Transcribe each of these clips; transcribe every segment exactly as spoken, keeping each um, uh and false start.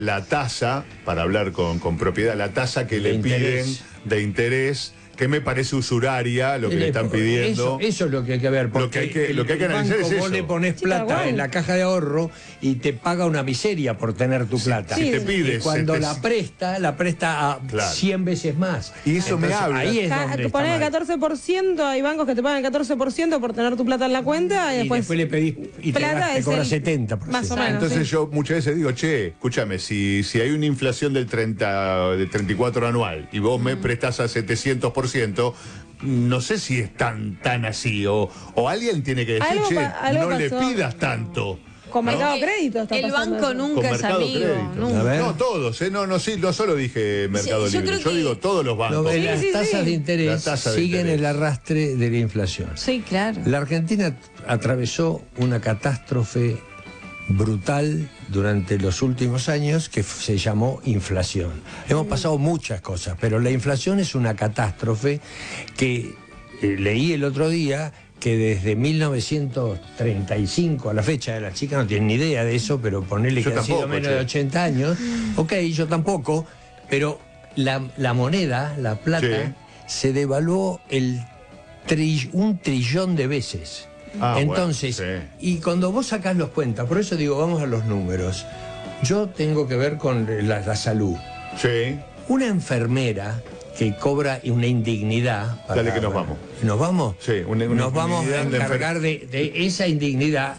la tasa, para hablar con, con propiedad, la tasa que de le interés. piden de interés, que me parece usuraria lo que le están Eso, pidiendo. eso es lo que hay que ver. Porque Lo que hay que, el, lo que, hay que el analizar banco, es vos eso. le pones Sí, plata tal en la caja de ahorro y te paga una miseria por tener tu plata. Si Sí. te pide Y cuando setecientos la presta, la presta a Claro. cien veces más. Y eso me Entonces, habla. Ahí es Ca- donde Te está pones el mal. catorce por ciento, hay bancos que te pagan el catorce por ciento por tener tu plata en la cuenta y Y después, después le pedís y te, plata gas- te es cobra el- setenta por ciento. más o menos. Entonces sí. yo muchas veces digo, che, escúchame, si, si hay una inflación del treinta, de treinta y cuatro anual y vos me prestás a setecientos por ciento, no sé si es tan, tan así. O, o alguien tiene que decir, Algo che, pa- algo no le pasó. pidas tanto. Con ¿no? Mercado Crédito está El pasando banco eso. Con nunca es Mercado amigo, Crédito. nunca. A ver. No, todos, ¿eh? No, no, sí, no solo dije Mercado Sí, yo Libre, creo yo que- digo todos los bancos. No, Sí, las sí, tasas sí. de La interés tasa de siguen interés. el arrastre de la inflación. Sí, claro. La Argentina atravesó una catástrofe brutal durante los últimos años que f- se llamó inflación. Hemos pasado muchas cosas, pero la inflación es una catástrofe que eh, leí el otro día que desde mil novecientos treinta y cinco a la fecha, la chica no tiene ni idea de eso, pero ponele Yo que ha sido tampoco, menos che. de ochenta años, ok, yo tampoco, pero la, la moneda, la plata, se devaluó el tri- un trillón de veces. Ah, Entonces, bueno, y cuando vos sacás los cuentas, por eso digo, vamos a los números. Yo tengo que ver con la, la salud. Sí. Una enfermera que cobra una indignidad. para- Dale que nos vamos. ¿Nos vamos? Sí, una- una nos vamos a indignidad de encargar de, de esa indignidad.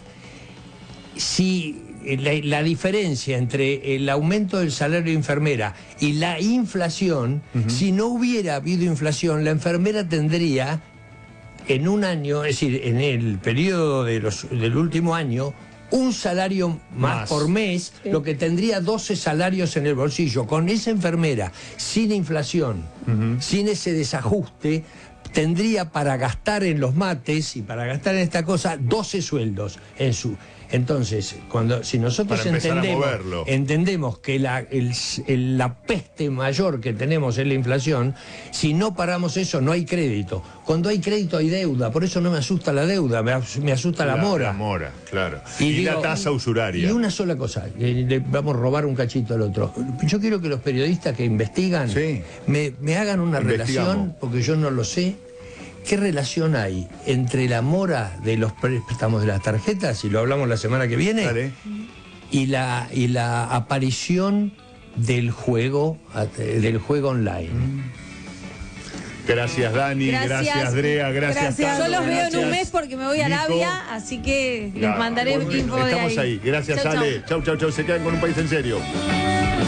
Si la, la diferencia entre el aumento del salario de enfermera y la inflación, si no hubiera habido inflación, la enfermera tendría en un año, es decir, en el periodo de los, del último año, un salario más, Más. por mes, Sí. lo que tendría doce salarios en el bolsillo. Con esa enfermera, sin inflación, sin ese desajuste, tendría para gastar en los mates y para gastar en esta cosa doce sueldos en su. Entonces, cuando si nosotros Para empezar a entendemos, moverlo. entendemos que la, el- el- la peste mayor que tenemos es la inflación, si no paramos eso no hay crédito. Cuando hay crédito hay deuda, por eso no me asusta la deuda, me, as- me asusta la, mora. La mora, claro. Y Y, digo, la tasa usuraria. Y una sola cosa, que le vamos a robar un cachito al otro. Yo quiero que los periodistas que investigan Sí. me, me hagan una Investigamos. relación, porque yo no lo sé. ¿Qué relación hay entre la mora de los préstamos de las tarjetas, y lo hablamos la semana que viene, Dale. y la, y la aparición del juego, del juego online? Gracias, Dani. Gracias, Gracias. Andrea. Gracias, Gracias. Carlos, Yo los veo en un gracias, mes porque me voy a Nico. Arabia, así que les Claro, mandaré bueno, info de Estamos ahí. Gracias, Chau, chau. Ale. Chau, chau, chau. Se quedan con Un País en Serio.